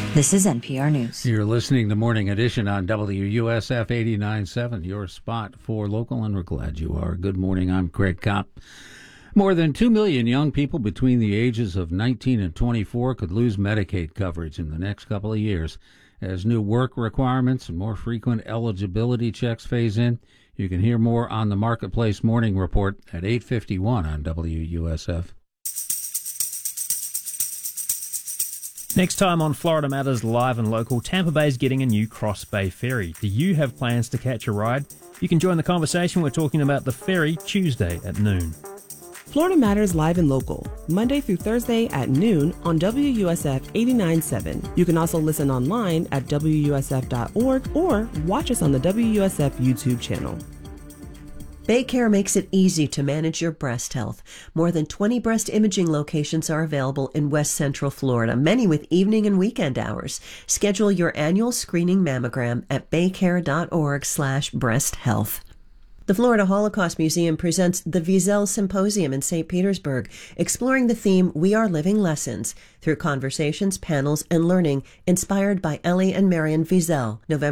This is NPR News. You're listening to Morning Edition on WUSF 89.7, your spot for local, and we're glad you are. Good morning, I'm Craig Kopp. More than 2 million young people between the ages of 19 and 24 could lose Medicaid coverage in the next couple of years. As new work requirements and more frequent eligibility checks phase in, you can hear more on the Marketplace Morning Report at 8:51 on WUSF. Next time on Florida Matters Live and Local, Tampa Bay is getting a new Cross Bay ferry. Do you have plans to catch a ride? You can join the conversation. We're talking about the ferry Tuesday at noon. Florida Matters Live and Local, Monday through Thursday at noon on WUSF 89.7. You can also listen online at WUSF.org or watch us on the WUSF YouTube channel. BayCare makes it easy to manage your breast health. More than 20 breast imaging locations are available in West Central Florida, many with evening and weekend hours. Schedule your annual screening mammogram at baycare.org/breasthealth. The Florida Holocaust Museum presents the Wiesel Symposium in St. Petersburg, exploring the theme We Are Living Lessons through conversations, panels, and learning inspired by Elie and Marion Wiesel, November